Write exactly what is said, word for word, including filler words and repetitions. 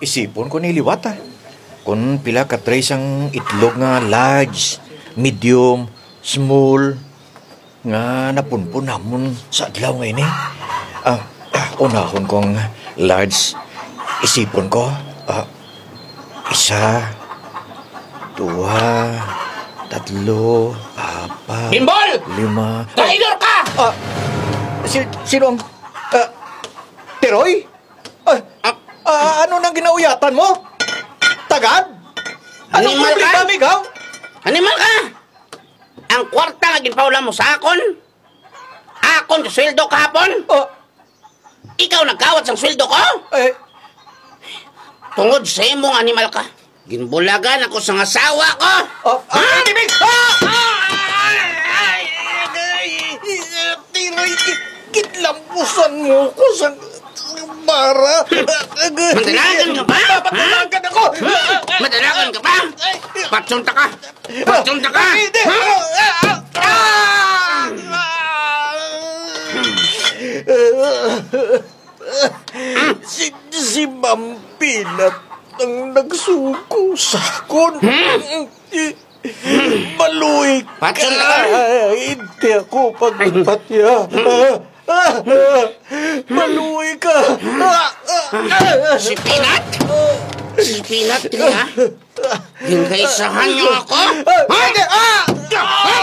isipon ko niliwat ah. Kung pila ka trays ang itlog nga large, medium, small, nga napunpun namon sa adlaw ngayon eh. Ah, ah, unahon kong large, isipon ko, ah, isa, dua, tatlo, apat, Bimbol! lima. Traidor ka! Ah, si, sino ang... Ah, Teroy? Ah, Ah, ah, ano nang ginauyatan mo? Tagad? Anong Animal ka? problema, ikaw? Animal ka! Ang kwarta nga ginpaula mo sa akon? Akon sa sweldo kahapon? Oh, Ikaw nagkawat sa sweldo ko? eh, Tungod sa imong animal ka. Ginbulagan ako sa asawa ko. oh, ah, ibig! Ah! Tiroy, kitlampusan mo ko sa... Para... Madalagan ka ba? Madalagan ako! Madalagan ka pa? Patsunta ka! Patsunta ka! Hindi! Ha? Si, si Mampinat ang nagsuko sa akon. Maluig ka. Patsunta ka! Hindi ako pagpatya. Maluig ka. Si Pinat? Si Pinat, ha? Hingkaisahan niyo ako? Ha? Ah!